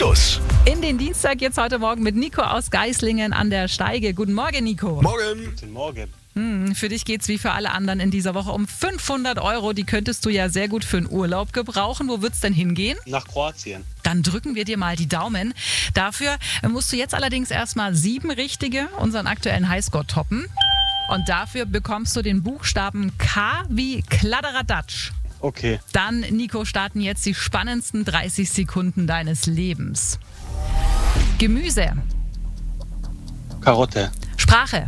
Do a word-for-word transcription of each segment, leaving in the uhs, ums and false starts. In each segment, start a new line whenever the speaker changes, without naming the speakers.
Plus.
In den Dienstag jetzt heute Morgen mit Nico aus Geislingen an der Steige. Guten Morgen, Nico.
Morgen.
Guten Morgen.
Hm, für dich geht's wie für alle anderen in dieser Woche um fünfhundert Euro. Die könntest du ja sehr gut für einen Urlaub gebrauchen. Wo wird's denn hingehen?
Nach Kroatien.
Dann drücken wir dir mal die Daumen. Dafür musst du jetzt allerdings erstmal sieben richtige, unseren aktuellen Highscore toppen. Und dafür bekommst du den Buchstaben K wie Kladderadatsch.
Okay.
Dann, Nico, starten jetzt die spannendsten dreißig Sekunden deines Lebens. Gemüse.
Karotte.
Sprache.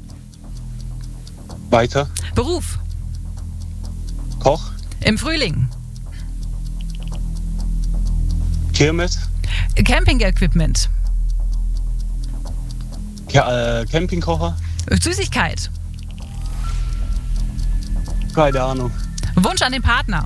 Weiter.
Beruf.
Koch.
Im Frühling.
Kirmes.
Camping-Equipment.
Ke- äh, Campingkocher.
Süßigkeit.
Keine Ahnung.
Wunsch an den Partner.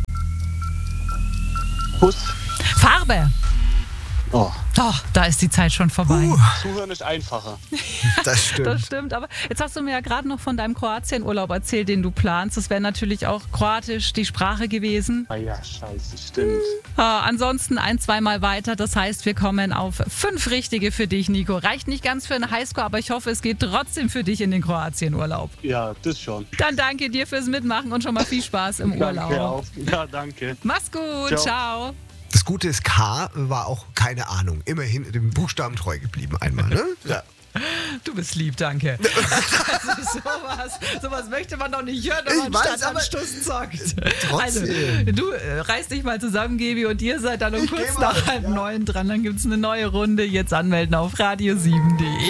Kuss.
Farbe.
Oh.
Oh, da ist die Zeit schon vorbei.
Uh,
Zuhören ist einfacher.
das stimmt.
Das stimmt, aber jetzt hast du mir ja gerade noch von deinem Kroatien-Urlaub erzählt, den du planst. Das wäre natürlich auch Kroatisch die Sprache gewesen.
Ah ja, scheiße, stimmt.
Ah, ansonsten ein-, zweimal weiter. Das heißt, wir kommen auf fünf Richtige für dich, Nico. Reicht nicht ganz für einen Highscore, aber ich hoffe, es geht trotzdem für dich in den Kroatien-Urlaub.
Ja, das schon.
Dann danke dir fürs Mitmachen und schon mal viel Spaß im Urlaub.
Danke auch. Ja, danke.
Mach's gut, ciao.
Ciao.
Das Gute ist, K war auch keine Ahnung. Immerhin dem Buchstaben treu geblieben einmal, ne? Ja.
Du bist lieb, danke. Also sowas, sowas möchte man doch nicht hören, wenn
Ich
man
weiß,
statt
aber
an Stuss zockt.
trotzdem.
Also, du äh, reiß dich mal zusammen, Gebi, und ihr seid dann um
Ich
kurz
geh mal,
nach halb
ja.
neun dran. Dann gibt's eine neue Runde. Jetzt anmelden auf radio sieben punkt de.